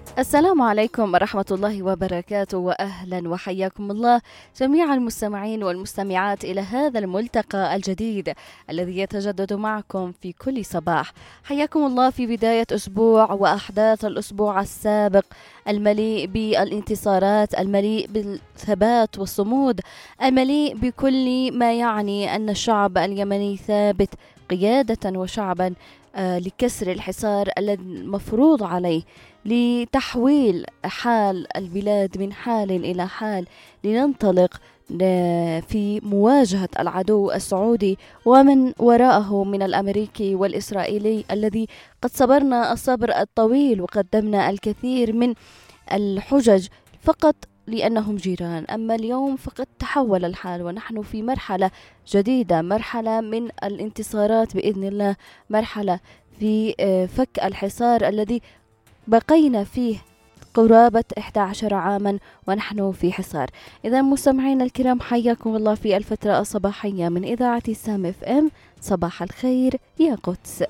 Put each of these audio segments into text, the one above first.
السلام عليكم ورحمة الله وبركاته، وأهلا وحياكم الله جميع المستمعين والمستمعات إلى هذا الملتقى الجديد الذي يتجدد معكم في كل صباح. حياكم الله في بداية أسبوع وأحداث الأسبوع السابق المليء بالانتصارات، المليء بالثبات والصمود، المليء بكل ما يعني أن الشعب اليمني ثابت قيادة وشعبا لكسر الحصار الذي المفروض عليه، لتحويل حال البلاد من حال إلى حال، لننطلق في مواجهة العدو السعودي ومن وراءه من الأمريكي والإسرائيلي الذي قد صبرنا الصبر الطويل وقدمنا الكثير من الحجج فقط لأنهم جيران. أما اليوم فقد تحول الحال ونحن في مرحلة جديدة، مرحلة من الانتصارات بإذن الله، مرحلة في فك الحصار الذي بقينا فيه قرابة 11 عاما ونحن في حصار. إذا مستمعينا الكرام، حياكم الله في الفترة الصباحية من إذاعة سام اف ام. صباح الخير يا قدس.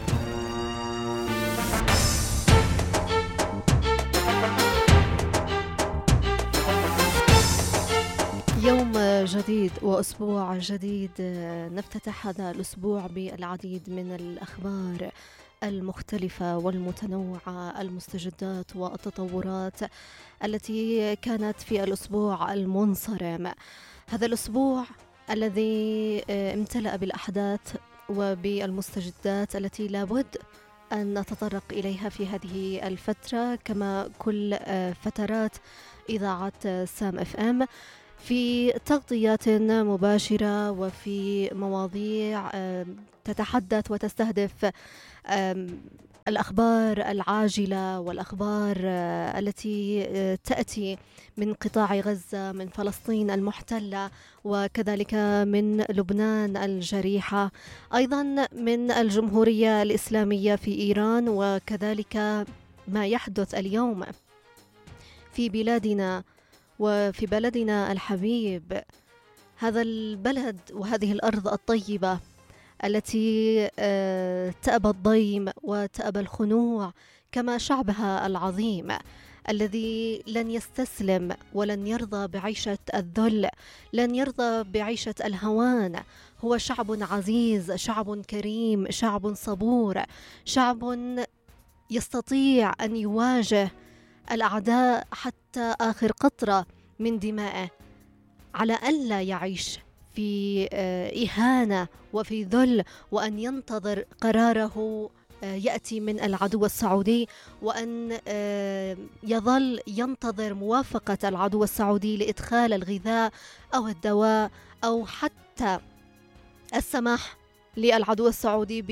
يوم جديد وأسبوع جديد، نفتتح هذا الأسبوع بالعديد من الأخبار المختلفة والمتنوعة، المستجدات والتطورات التي كانت في الأسبوع المنصرم. هذا الأسبوع الذي امتلأ بالأحداث وبالمستجدات التي لابد أن نتطرق إليها في هذه الفترة، كما كل فترات إذاعة سام اف ام، في تغطيات مباشرة وفي مواضيع تتحدث وتستهدف الأخبار العاجلة والأخبار التي تأتي من قطاع غزة، من فلسطين المحتلة، وكذلك من لبنان الجريحة، أيضا من الجمهورية الإسلامية في إيران، وكذلك ما يحدث اليوم في بلادنا وفي بلدنا الحبيب، هذا البلد وهذه الأرض الطيبة التي تأبى الضيم وتأبى الخنوع، كما شعبها العظيم الذي لن يستسلم ولن يرضى بعيشة الذل، لن يرضى بعيشة الهوان. هو شعب عزيز، شعب كريم، شعب صبور، شعب يستطيع أن يواجه الأعداء حتى آخر قطرة من دمائه، على ألا يعيش في إهانة وفي ذل، وأن ينتظر قراره يأتي من العدو السعودي، وأن يظل ينتظر موافقة العدو السعودي لإدخال الغذاء أو الدواء، أو حتى السماح للعدو السعودي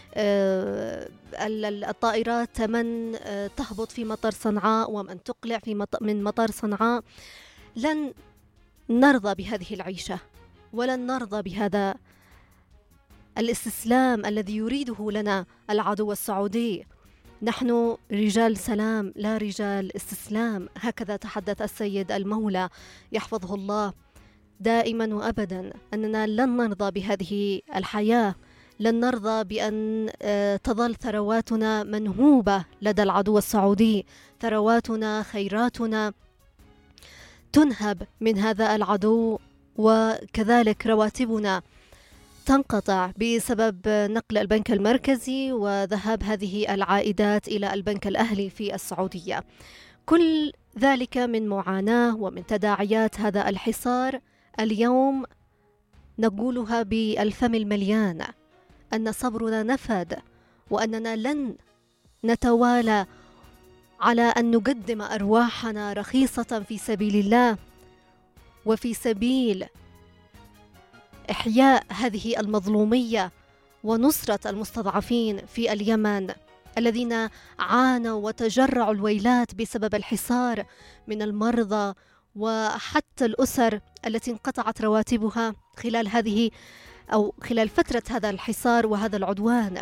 بالطائرات من تهبط في مطار صنعاء ومن تقلع من مطار صنعاء. لن نرضى بهذه العيشة، ولن نرضى بهذا الاستسلام الذي يريده لنا العدو السعودي. نحن رجال سلام لا رجال استسلام، هكذا تحدث السيد المولى يحفظه الله دائما وأبدا، أننا لن نرضى بهذه الحياة، لن نرضى بأن تظل ثرواتنا منهوبة لدى العدو السعودي، ثرواتنا خيراتنا تنهب من هذا العدو، وكذلك رواتبنا تنقطع بسبب نقل البنك المركزي وذهاب هذه العائدات إلى البنك الأهلي في السعودية. كل ذلك من معاناة ومن تداعيات هذا الحصار. اليوم نقولها بالفم المليان أن صبرنا نفد، وأننا لن نتوالى على أن نقدم أرواحنا رخيصة في سبيل الله وفي سبيل إحياء هذه المظلومية ونصرة المستضعفين في اليمن الذين عانوا وتجرعوا الويلات بسبب الحصار، من المرضى وحتى الأسر التي انقطعت رواتبها خلال هذه أو خلال فترة هذا الحصار وهذا العدوان.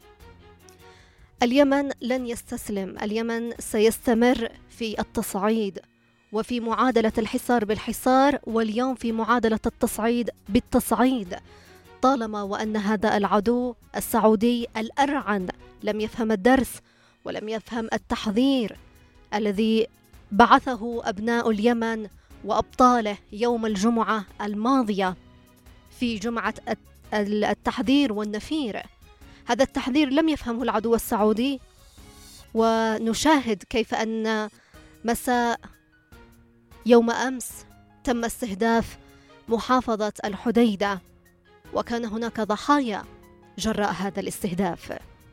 اليمن لن يستسلم، اليمن سيستمر في التصعيد وفي معادلة الحصار بالحصار، واليوم في معادلة التصعيد بالتصعيد، طالما وأن هذا العدو السعودي الأرعن لم يفهم الدرس ولم يفهم التحذير الذي بعثه أبناء اليمن وأبطاله يوم الجمعة الماضية في جمعة التحذير والنفير. هذا التحذير لم يفهمه العدو السعودي، ونشاهد كيف أن مساء يوم أمس تم استهداف محافظة الحديدة، وكان هناك ضحايا جراء هذا الاستهداف.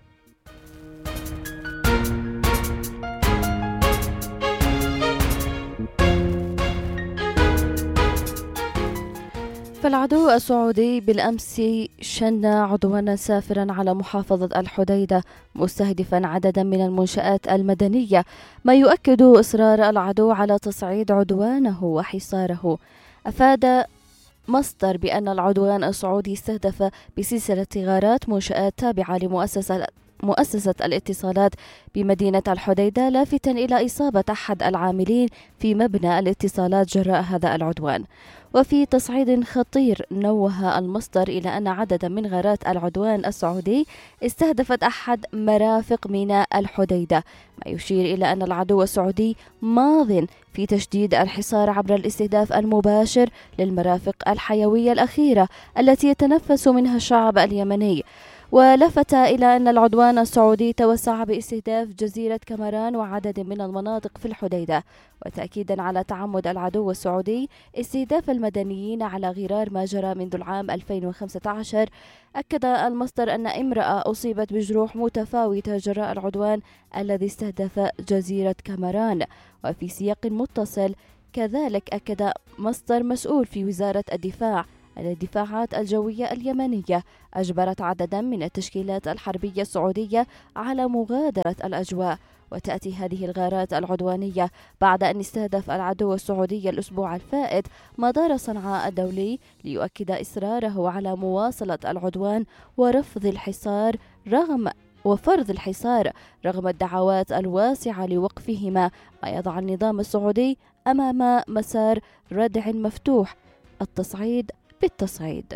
فالعدو السعودي بالأمس شن عدوانا سافرا على محافظة الحديدة مستهدفا عددا من المنشآت المدنية، ما يؤكد إصرار العدو على تصعيد عدوانه وحصاره. أفاد مصدر بأن العدوان السعودي استهدف بسلسلة غارات منشآت تابعة لمؤسسة الاتصالات بمدينة الحديدة، لافتا إلى إصابة أحد العاملين في مبنى الاتصالات جراء هذا العدوان. وفي تصعيد خطير نوه المصدر إلى أن عددا من غارات العدوان السعودي استهدفت أحد مرافق ميناء الحديدة، ما يشير إلى أن العدو السعودي ماض في تشديد الحصار عبر الاستهداف المباشر للمرافق الحيوية الأخيرة التي يتنفس منها الشعب اليمني. ولفت إلى أن العدوان السعودي توسع باستهداف جزيرة كمران وعدد من المناطق في الحديدة، وتأكيدا على تعمد العدو السعودي استهداف المدنيين على غرار ما جرى منذ العام 2015. أكد المصدر أن امرأة أصيبت بجروح متفاوتة جراء العدوان الذي استهدف جزيرة كمران. وفي سياق متصل كذلك أكد مصدر مسؤول في وزارة الدفاع أن الدفاعات الجوية اليمنية أجبرت عددا من التشكيلات الحربية السعودية على مغادرة الأجواء. وتأتي هذه الغارات العدوانية بعد أن استهدف العدو السعودي الأسبوع الفائت مدار صنعاء الدولي ليؤكد إصراره على مواصلة العدوان ورفض الحصار وفرض الحصار رغم الدعوات الواسعة لوقفهما، ما يضع النظام السعودي أمام مسار ردع مفتوح، التصعيد بالتصعيد.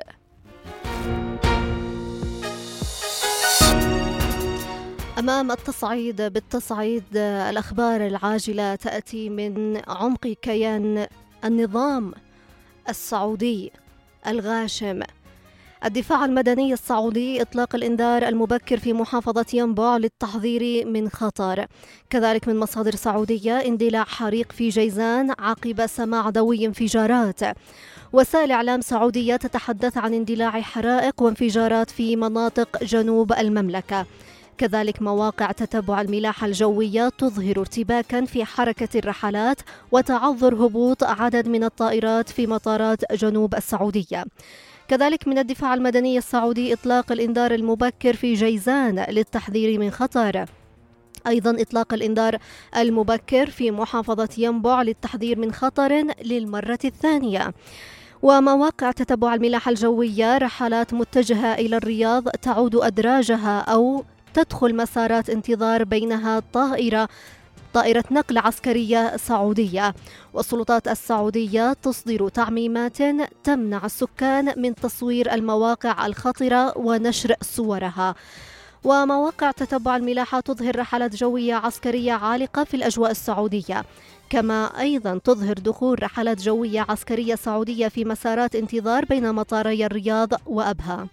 أمام التصعيد بالتصعيد، الأخبار العاجلة تأتي من عمق كيان النظام السعودي الغاشم. الدفاع المدني السعودي إطلاق الإنذار المبكر في محافظة ينبع للتحذير من خطر. كذلك من مصادر سعودية اندلاع حريق في جيزان عقب سماع دوي انفجارات. وسائل إعلام سعودية تتحدث عن اندلاع حرائق وانفجارات في مناطق جنوب المملكة. كذلك مواقع تتبع الملاحة الجوية تظهر ارتباكا في حركة الرحلات وتعذر هبوط عدد من الطائرات في مطارات جنوب السعودية. كذلك من الدفاع المدني السعودي إطلاق الإنذار المبكر في جيزان للتحذير من خطر. أيضا إطلاق الإنذار المبكر في محافظة ينبع للتحذير من خطر للمرة الثانية. ومواقع تتبع الملاحة الجوية رحلات متجهة إلى الرياض تعود أدراجها أو تدخل مسارات انتظار بينها طائرة نقل عسكرية سعودية. والسلطات السعودية تصدر تعميمات تمنع السكان من تصوير المواقع الخطرة ونشر صورها. ومواقع تتبع الملاحة تظهر رحلات جوية عسكرية عالقة في الأجواء السعودية، كما أيضا تظهر دخول رحلات جوية عسكرية سعودية في مسارات انتظار بين مطاري الرياض وأبها.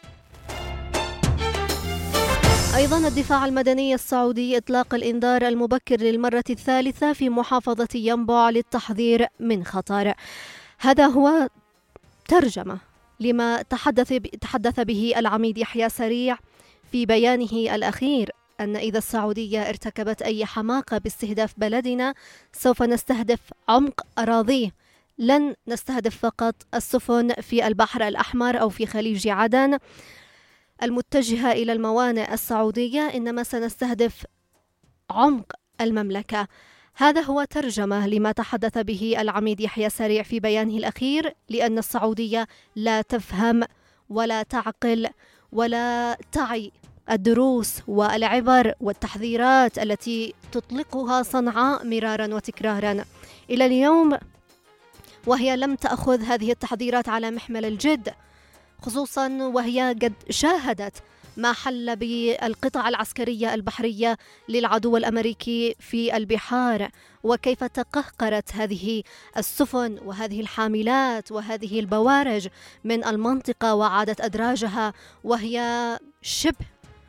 أيضا الدفاع المدني السعودي إطلاق الإنذار المبكر للمرة الثالثة في محافظة ينبع للتحذير من خطر. هذا هو ترجمة لما تحدث به العميد يحيى سريع في بيانه الأخير، أن إذا السعودية ارتكبت أي حماقة باستهداف بلدنا سوف نستهدف عمق أراضيه، لن نستهدف فقط السفن في البحر الأحمر أو في خليج عدن المتجهة إلى الموانئ السعودية، إنما سنستهدف عمق المملكة. هذا هو ترجمة لما تحدث به العميد يحيى سريع في بيانه الأخير، لأن السعودية لا تفهم ولا تعقل ولا تعي الدروس والعبر والتحذيرات التي تطلقها صنعاء مرارا وتكرارا إلى اليوم، وهي لم تأخذ هذه التحذيرات على محمل الجد، خصوصا وهي قد شاهدت ما حل بالقطع العسكرية البحرية للعدو الأمريكي في البحار، وكيف تقهقرت هذه السفن وهذه الحاملات وهذه البوارج من المنطقة وعادت أدراجها وهي شبه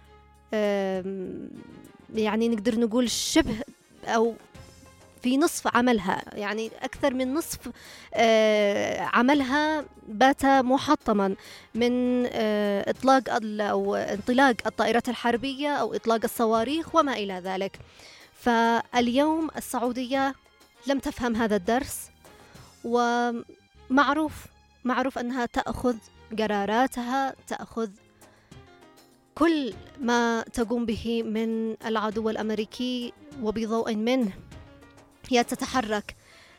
يعني نقدر نقول شبه أو في نصف عملها، يعني أكثر من نصف عملها بات محطما من إطلاق أو انطلاق الطائرات الحربية أو إطلاق الصواريخ وما إلى ذلك. فاليوم السعودية لم تفهم هذا الدرس، ومعروف أنها تأخذ قراراتها، تأخذ كل ما تقوم به من العدو الأمريكي، وبضوء منه هي تتحرك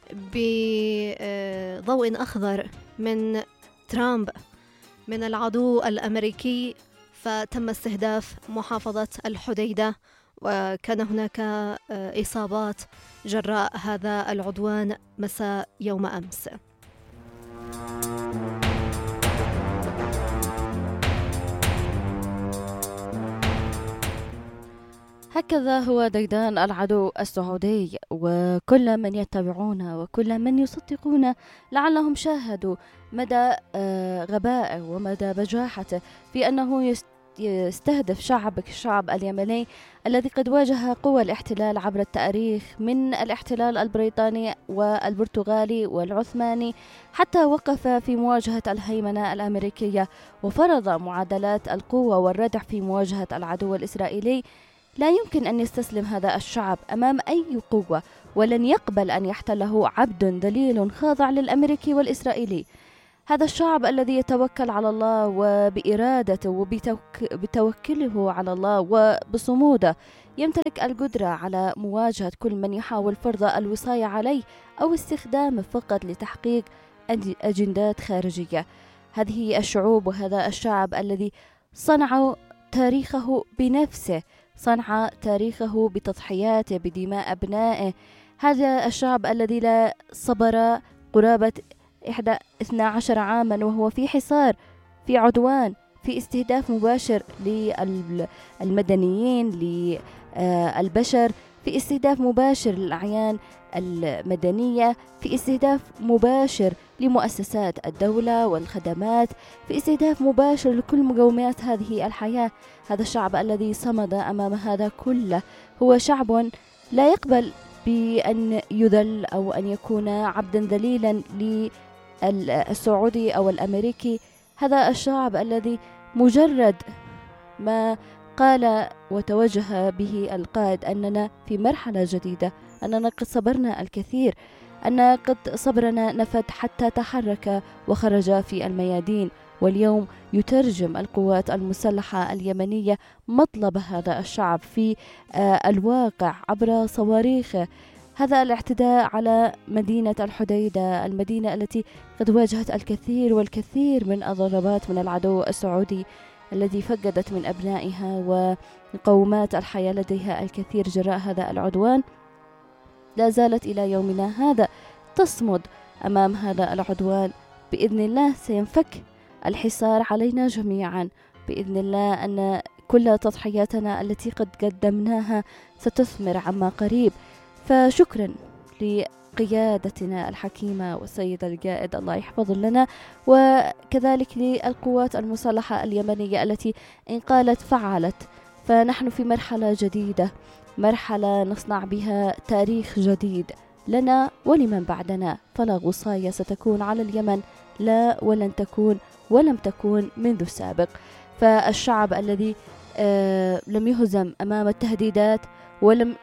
بضوء أخضر من ترامب من العدو الأمريكي. فتم استهداف محافظة الحديدة، وكان هناك إصابات جراء هذا العدوان مساء يوم أمس. هكذا هو ديدان العدو السعودي، وكل من يتبعون وكل من يصدقون لعلهم شاهدوا مدى غبائه ومدى بجاحته في أنه يستهدف الشعب اليمني الذي قد واجه قوى الاحتلال عبر التاريخ، من الاحتلال البريطاني والبرتغالي والعثماني، حتى وقف في مواجهة الهيمنة الأمريكية وفرض معادلات القوة والردع في مواجهة العدو الإسرائيلي. لا يمكن أن يستسلم هذا الشعب أمام أي قوة، ولن يقبل أن يحتله عبد ذليل خاضع للأمريكي والإسرائيلي. هذا الشعب الذي يتوكل على الله وبإرادته وبتوكله على الله وبصموده يمتلك القدرة على مواجهة كل من يحاول فرض الوصاية عليه أو استخدامه فقط لتحقيق أجندات خارجية. هذه الشعوب وهذا الشعب الذي صنعوا تاريخه بنفسه، صنع تاريخه بتضحياته بدماء أبنائه. هذا الشعب الذي لا صبر قرابة 12 عاما وهو في حصار، في عدوان، في استهداف مباشر للمدنيين، للبشر، في استهداف مباشر للأعيان المدنية، في استهداف مباشر لمؤسسات الدولة والخدمات، في استهداف مباشر لكل مقومات هذه الحياة. هذا الشعب الذي صمد أمام هذا كله هو شعب لا يقبل بأن يذل أو أن يكون عبدا ذليلا للسعودي أو الأمريكي. هذا الشعب الذي مجرد ما قال وتوجه به القائد أننا في مرحلة جديدة، أننا قد صبرنا الكثير، أن قد صبرنا نفد حتى تحرك وخرج في الميادين، واليوم يترجم القوات المسلحة اليمنية مطلب هذا الشعب في الواقع عبر صواريخه. هذا الاعتداء على مدينة الحديدة، المدينة التي قد واجهت الكثير والكثير من الضربات من العدو السعودي الذي فقدت من أبنائها ومقومات الحياة لديها الكثير جراء هذا العدوان، لا زالت إلى يومنا هذا تصمد أمام هذا العدوان. بإذن الله سينفك الحصار علينا جميعا، بإذن الله أن كل تضحياتنا التي قد قدمناها ستثمر عما قريب. فشكرا لقيادتنا الحكيمة والسيد القائد، الله يحفظ لنا، وكذلك للقوات المسلحة اليمنية التي إن قالت فعلت. فنحن في مرحلة جديدة، مرحلة نصنع بها تاريخ جديد لنا ولمن بعدنا. فلا وصاية ستكون على اليمن، لا ولن تكون ولم تكون منذ السابق. فالشعب الذي لم يهزم أمام التهديدات ولم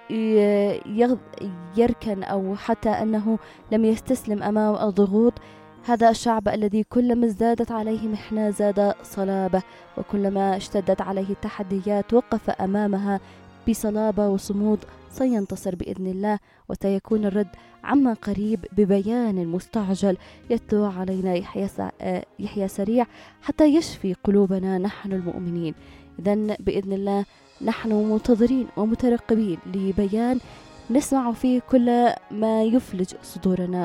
يركن أو حتى أنه لم يستسلم أمام الضغوط، هذا الشعب الذي كلما ازدادت عليه محنة زاد صلابة، وكلما اشتدت عليه التحديات وقف أمامها بصلابة وصمود، سينتصر بإذن الله، وسيكون الرد عما قريب ببيان مستعجل يتلو علينا يحيى سريع حتى يشفي قلوبنا نحن المؤمنين. إذن بإذن الله نحن منتظرين ومترقبين لبيان نسمع فيه كل ما يفلج صدورنا،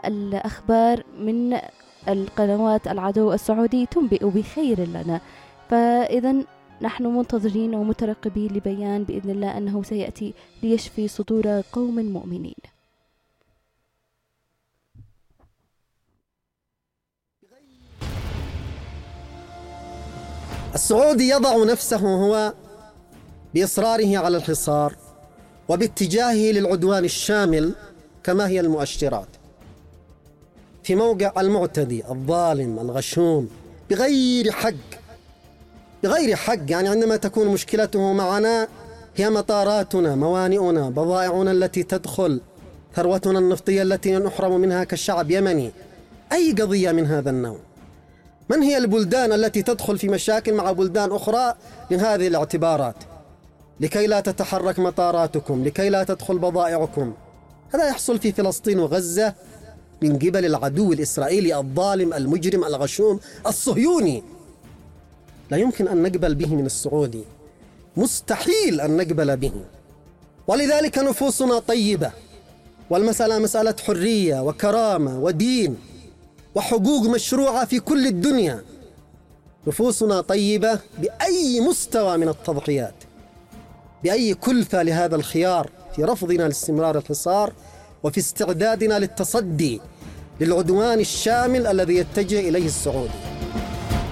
والأخبار من القنوات العدو السعودي تنبئ بخير لنا. فإذا نحن منتظرين ومترقبين لبيان بإذن الله أنه سيأتي ليشفي صدور قوم مؤمنين. السعودي يضع نفسه هو بإصراره على الحصار وباتجاهه للعدوان الشامل كما هي المؤشرات في موقع المعتدي الظالم الغشوم بغير حق. يعني عندما تكون مشكلته معنا هي مطاراتنا، موانئنا، بضائعنا التي تدخل، ثروتنا النفطية التي نحرم منها كشعب يمني، أي قضية من هذا النوع. من هي البلدان التي تدخل في مشاكل مع بلدان أخرى لهذه الاعتبارات؟ لكي لا تتحرك مطاراتكم، لكي لا تدخل بضائعكم. هذا يحصل في فلسطين وغزة من قبل العدو الإسرائيلي الظالم المجرم الغشوم الصهيوني. لا يمكن أن نقبل به من السعودي، مستحيل أن نقبل به. ولذلك نفوسنا طيبة، والمسألة مسألة حرية وكرامة ودين وحقوق مشروعة في كل الدنيا. نفوسنا طيبة بأي مستوى من التضحيات، بأي كلفة لهذا الخيار في رفضنا لاستمرار الحصار وفي استعدادنا للتصدي للعدوان الشامل الذي يتجه إليه السعودي.